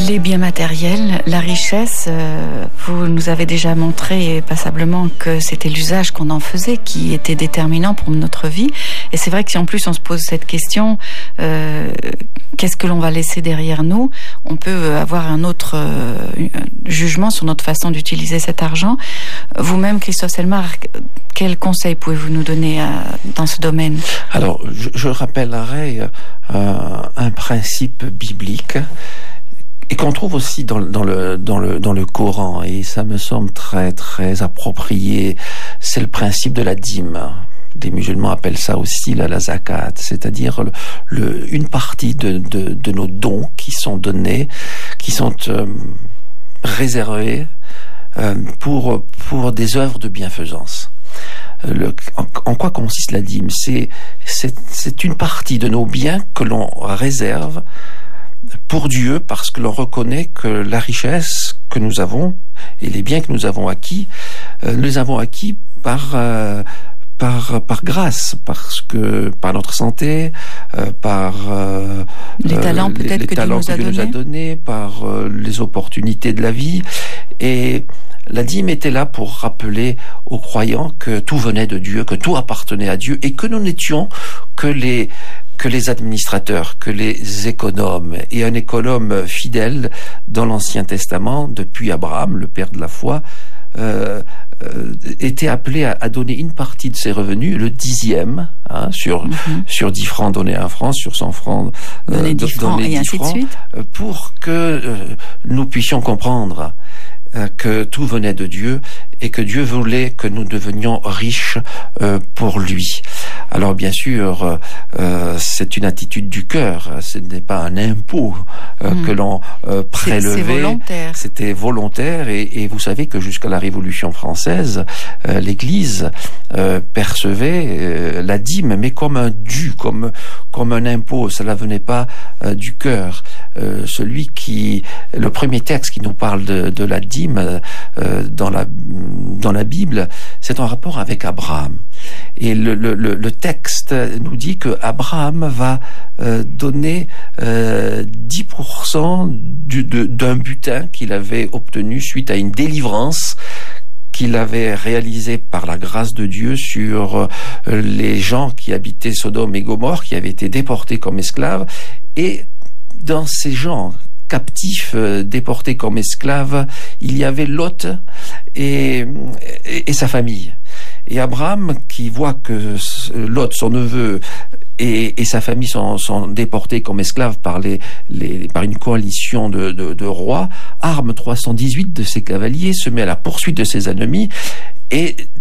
Les biens matériels, la richesse, vous nous avez déjà montré passablement que c'était l'usage qu'on en faisait qui était déterminant pour notre vie. Et c'est vrai que si en plus on se pose cette question, qu'est-ce que l'on va laisser derrière nous, on peut avoir un autre jugement sur notre façon d'utiliser cet argent. Vous-même, Christophe Selmar, quels conseils pouvez-vous nous donner dans ce domaine? Alors, je rappellerai un principe biblique et qu'on trouve aussi dans le Coran, et ça me semble très très approprié. C'est le principe de la dîme. Les musulmans appellent ça aussi la zakat, c'est-à-dire une partie de nos dons qui sont donnés, qui sont réservés pour des œuvres de bienfaisance. En quoi consiste la dîme? C'est une partie de nos biens que l'on réserve pour Dieu, parce que l'on reconnaît que la richesse que nous avons et les biens que nous avons acquis par grâce, parce que par notre santé, par les talents peut-être que Dieu nous a donnés, par les opportunités de la vie. Et la dîme était là pour rappeler aux croyants que tout venait de Dieu, que tout appartenait à Dieu, et que nous n'étions que les administrateurs, que les économes. Et un économe fidèle dans l'Ancien Testament, depuis Abraham, le père de la foi, était appelé à donner une partie de ses revenus, le 10e, sur 10 francs donnés à 1 franc, sur 100 francs donnés 10 francs, et ainsi de suite, pour que nous puissions comprendre que tout venait de Dieu et que Dieu voulait que nous devenions riches pour lui. Alors bien sûr, c'est une attitude du cœur, ce n'est pas un impôt que l'on prélevait. C'est volontaire. C'était volontaire, et vous savez que jusqu'à la Révolution française, l'Église percevait la dîme, mais comme un dû, comme un impôt. Cela venait pas du cœur. Le premier texte qui nous parle de la dîme dans la Bible, c'est en rapport avec Abraham. Et le texte nous dit que Abraham va donner 10% d'un butin qu'il avait obtenu suite à une délivrance qu'il avait réalisée par la grâce de Dieu sur les gens qui habitaient Sodome et Gomorrhe, qui avaient été déportés comme esclaves. Et dans ces gens captifs, déportés comme esclaves, il y avait Lot et sa famille. Et Abraham, qui voit que Lot, son neveu, et sa famille sont déportés comme esclaves par une coalition de rois, arme 318 de ses cavaliers, se met à la poursuite de ses ennemis et